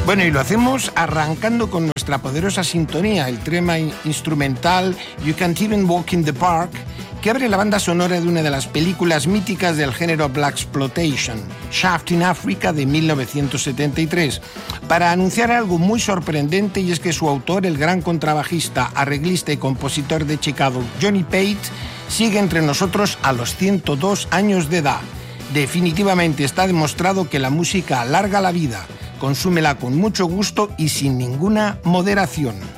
Bueno, y lo hacemos arrancando con nuestra poderosa sintonía, el tema instrumental You Can't Even Walk in the Park, que abre la banda sonora de una de las películas míticas del género Blaxploitation, Shaft in Africa, de 1973, para anunciar algo muy sorprendente, y es que su autor, el gran contrabajista, arreglista y compositor de Chicago, Johnny Pate, sigue entre nosotros a los 102 años de edad. Definitivamente está demostrado que la música alarga la vida. Consúmela con mucho gusto y sin ninguna moderación.